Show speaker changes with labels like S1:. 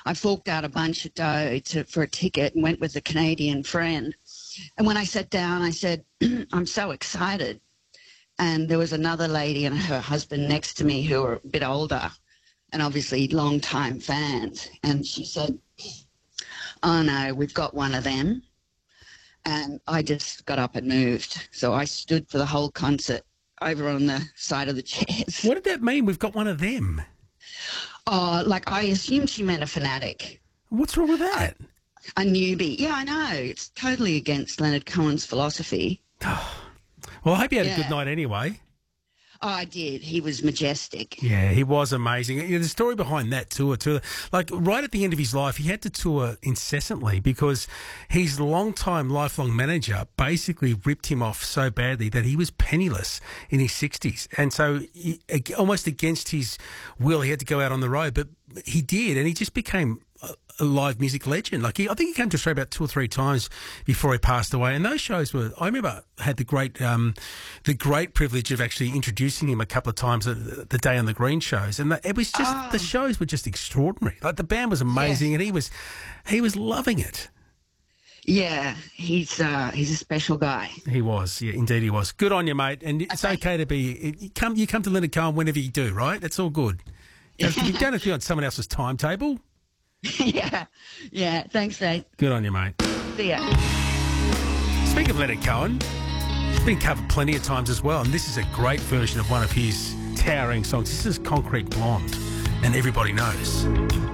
S1: I forked out a bunch of dough for a ticket and went with a Canadian friend. And when I sat down, I said, I'm so excited. And there was another lady and her husband next to me who were a bit older and obviously long-time fans. And she said, oh, no, we've got one of them. And I just got up and moved. So I stood for the whole concert over on the side of the chairs.
S2: What did that mean, we've got one of them?
S1: Oh, like I assumed she meant a fanatic.
S2: What's wrong with that?
S1: A newbie. Yeah, I know. It's totally against Leonard Cohen's philosophy.
S2: Well, I hope you had a good night anyway.
S1: Oh, I did. He was majestic.
S2: Yeah, he was amazing. You know, the story behind that tour, too, like right at the end of his life, he had to tour incessantly because his lifelong manager basically ripped him off so badly that he was penniless in his 60s. And so almost against his will, he had to go out on the road, but he did, and he just became a live music legend. Like I think he came to Australia about 2 or 3 times before he passed away. And those shows were, I remember, had the great privilege of actually introducing him a couple of times at the Day on the Green shows. And it was just, the shows were just extraordinary. Like the band was amazing, and he was loving it.
S1: Yeah, he's a special guy.
S2: He was, yeah, indeed he was. Good on you, mate. And it's okay to be, you come to Leonard Cohen whenever you do, right? That's all good. You don't have to be on someone else's timetable.
S1: Yeah. Thanks, mate.
S2: Good on you, mate.
S1: See ya.
S2: Speaking of Leonard Cohen, it's been covered plenty of times as well, and this is a great version of one of his towering songs. This is Concrete Blonde, and Everybody Knows.